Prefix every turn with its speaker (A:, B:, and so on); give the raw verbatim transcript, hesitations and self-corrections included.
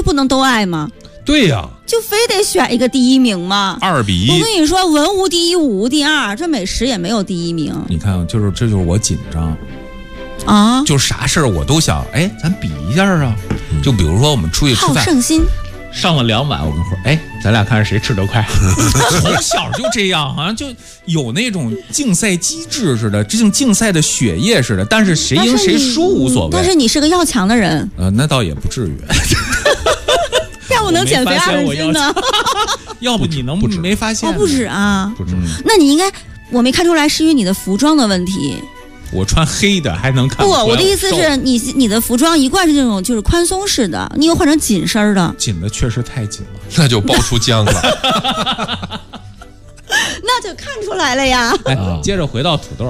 A: 不能都爱吗？
B: 对呀、啊，
A: 就非得选一个第一名吗？
B: 二比一。
A: 我跟你说，文无第一，武无第二，这美食也没有第一名。
C: 你看，就是这就是我紧张
A: 啊，
C: 就啥事儿我都想，哎，咱比一下啊。就比如说我们出去吃饭，
A: 好胜心。
C: 上了两碗，我跟你说，哎，咱俩看谁吃得快。从小就这样，好像就有那种竞赛机制似的，这种竞赛的血液似的。但是谁赢谁输无所谓。
A: 但是你是个要强的人，
C: 呃，那倒也不至于。
A: 要不能减肥二十斤呢？
C: 要不你能
B: 不止
C: 没发现？
A: 哦，不止啊，
B: 不止。
A: 那你应该，我没看出来，是因为你的服装的问题。
C: 我穿黑的还能看
A: 不？我的意思是你你的服装一贯是这种就是宽松式的，你又换成紧身的。
C: 紧的确实太紧了，
B: 那就爆出浆了。
A: 那就看出来了呀。
C: 哎，接着回到土豆。